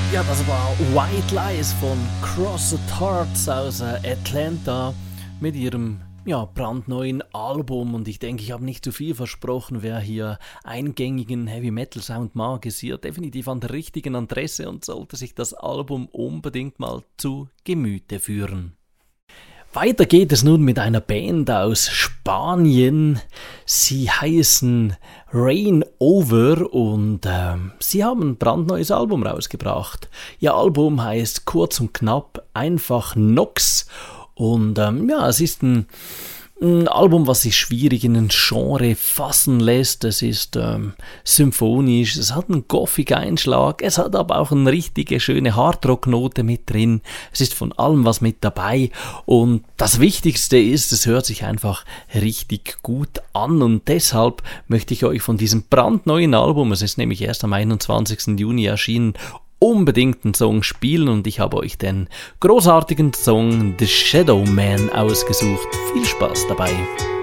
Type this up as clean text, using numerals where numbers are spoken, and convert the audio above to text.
Ja, das war White Lies von Crossed Hearts aus Atlanta mit ihrem brandneuen Album. Und ich denke, ich habe nicht zu viel versprochen. Wer hier eingängigen Heavy Metal Sound mag, ist hier definitiv an der richtigen Adresse und sollte sich das Album unbedingt mal zu Gemüte führen. Weiter geht es nun mit einer Band aus Spanien. Sie heißen Rain Over und sie haben ein brandneues Album rausgebracht. Ihr Album heißt kurz und knapp einfach Nox und es ist ein Album, was sich schwierig in ein Genre fassen lässt. Es ist symphonisch, es hat einen gothic Einschlag, es hat aber auch eine richtige schöne Hardrock-Note mit drin. Es ist von allem was mit dabei und das Wichtigste ist, es hört sich einfach richtig gut an und deshalb möchte ich euch von diesem brandneuen Album, es ist nämlich erst am 21. Juni erschienen, unbedingt einen Song spielen und ich habe euch den großartigen Song The Shadow Man ausgesucht. Viel Spaß dabei!